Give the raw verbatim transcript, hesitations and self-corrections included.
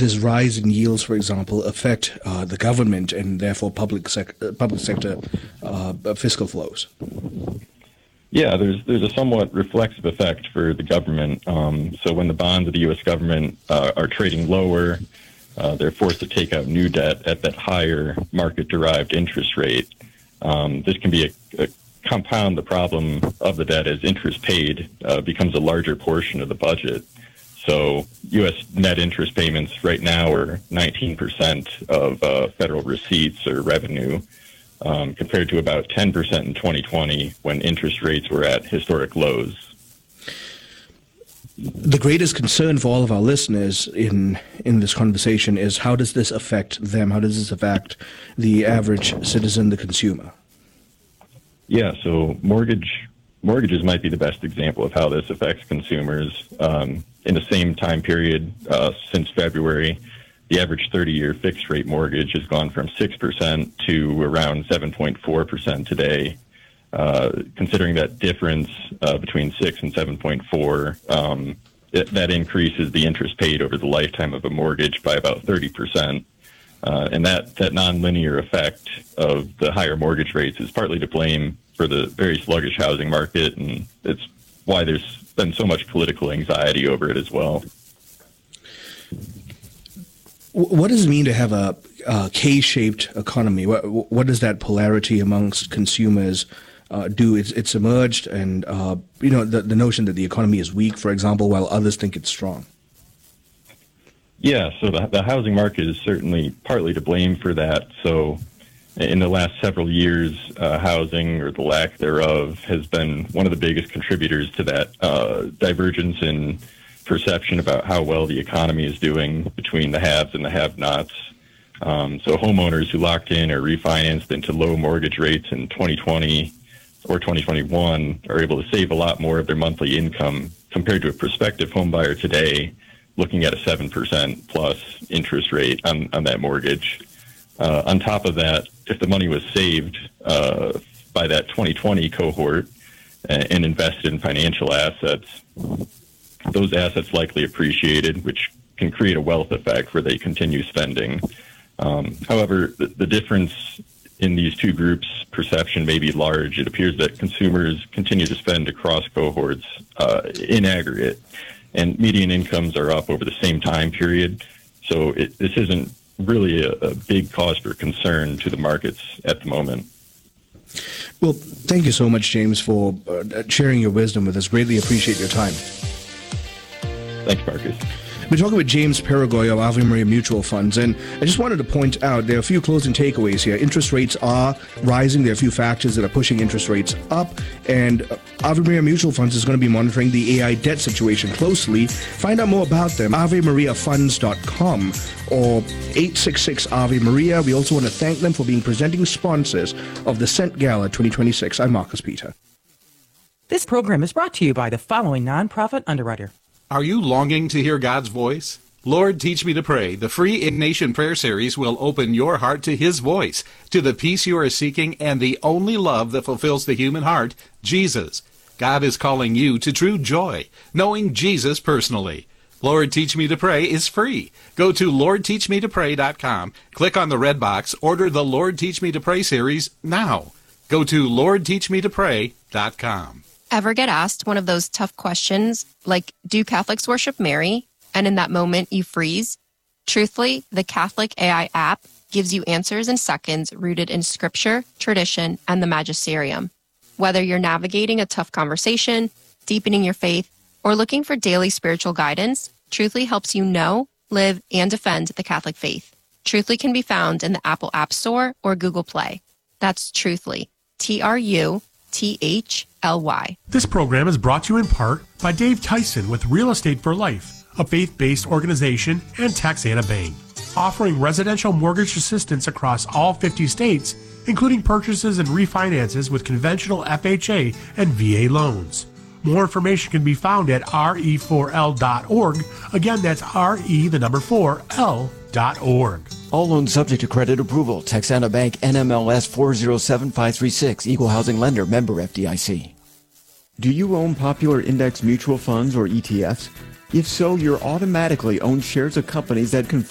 this rise in yields, for example, affect uh, the government and therefore public sec- uh, public sector uh, fiscal flows? Yeah, there's there's a somewhat reflexive effect for the government. Um, so when the bonds of the U S government uh, are trading lower, uh, they're forced to take out new debt at that higher market-derived interest rate. Um, this can be a, a compound the problem of the debt as interest paid uh, becomes a larger portion of the budget. So U S net interest payments right now are nineteen percent of uh, federal receipts or revenue, um, compared to about ten percent in twenty twenty when interest rates were at historic lows. The greatest concern for all of our listeners in in this conversation is, how does this affect them? How does this affect the average citizen, the consumer? Yeah, so mortgage mortgages might be the best example of how this affects consumers. Um, in the same time period uh, since February, the average thirty-year fixed-rate mortgage has gone from six percent to around seven point four percent today. Uh, considering that difference uh, between six and seven point four, um, it, that increases the interest paid over the lifetime of a mortgage by about thirty percent. Uh, and that, that nonlinear effect of the higher mortgage rates is partly to blame for the very sluggish housing market, and it's why there's been so much political anxiety over it as well. What does it mean to have a, a K-shaped economy? What, what does that polarity amongst consumers uh, do? It's, it's emerged, and uh, you know the, the notion that the economy is weak, for example, while others think it's strong. Yeah, so the, the housing market is certainly partly to blame for that. So in the last several years, uh, housing, or the lack thereof, has been one of the biggest contributors to that uh, divergence in perception about how well the economy is doing between the haves and the have-nots. Um, so homeowners who locked in or refinanced into low mortgage rates in twenty twenty or twenty twenty-one are able to save a lot more of their monthly income compared to a prospective homebuyer today looking at a seven percent plus interest rate on, on that mortgage. Uh, on top of that, if the money was saved uh, by that twenty twenty cohort and, and invested in financial assets, those assets likely appreciated, which can create a wealth effect where they continue spending. Um, however, the, the difference in these two groups' perception may be large. It appears that consumers continue to spend across cohorts uh, in aggregate, and median incomes are up over the same time period. So it, this isn't really a, a big cause for concern to the markets at the moment. Well, thank you so much, James, for uh, sharing your wisdom with us. Greatly appreciate your time. Thanks, Marcus. We're talking with James Peregoy of Ave Maria Mutual Funds, and I just wanted to point out there are a few closing takeaways here. Interest rates are rising. There are a few factors that are pushing interest rates up, and Ave Maria Mutual Funds is going to be monitoring the A I debt situation closely. Find out more about them, ave maria funds dot com or eight six six Ave Maria. We also want to thank them for being presenting sponsors of the Cent Gala twenty twenty-six. I'm Marcus Peter. This program is brought to you by the following nonprofit underwriter. Are you longing to hear God's voice? Lord, Teach Me to Pray, the free Ignatian prayer series, will open your heart to His voice, to the peace you are seeking, and the only love that fulfills the human heart, Jesus. God is calling you to true joy, knowing Jesus personally. Lord, Teach Me to Pray is free. Go to lord teach me to pray dot com, click on the red box, order the Lord Teach Me to Pray series now. Go to lord teach me to pray dot com. Ever get asked one of those tough questions, like, do Catholics worship Mary? And in that moment, you freeze? Truthfully, the Catholic A I app gives you answers in seconds rooted in scripture, tradition, and the magisterium. Whether you're navigating a tough conversation, deepening your faith, or looking for daily spiritual guidance, Truthfully helps you know, live, and defend the Catholic faith. Truthfully can be found in the Apple App Store or Google Play. That's Truthfully, T R U T H L Y. This program is brought to you in part by Dave Tyson with Real Estate for Life, a faith-based organization, and Texana Bank, offering residential mortgage assistance across all fifty states, including purchases and refinances with conventional F H A and V A loans. More information can be found at R E four L dot org. Again, that's R E, the number four, L dot org. All loans subject to credit approval. Texana Bank, N M L S four zero seven five three six, Equal Housing Lender, member F D I C. Do you own popular index mutual funds or E T Fs? If so, you're automatically own shares of companies that confer